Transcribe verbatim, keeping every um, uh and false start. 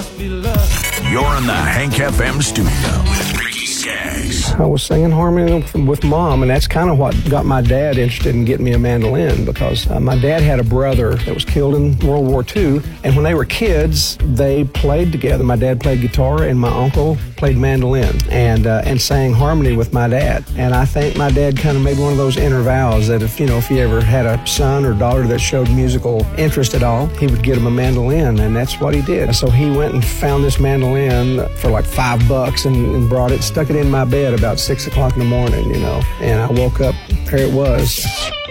must be love. You're in the Hank F M studio with Ricky Skaggs. I was singing harmony with Mom, and that's kind of what got my dad interested in getting me a mandolin, because uh, my dad had a brother that was killed in World War Two, and when they were kids, they played together. My dad played guitar, and my uncle played mandolin, and uh, and sang harmony with my dad. And I think my dad kind of made one of those inner vows that if, you know, if he ever had a son or daughter that showed musical interest at all, he would get him a mandolin, and that's what he did. So he went and found this mandolin for like five bucks and, and brought it, stuck it in my bed about six o'clock in the morning, you know, and I woke up, there it was.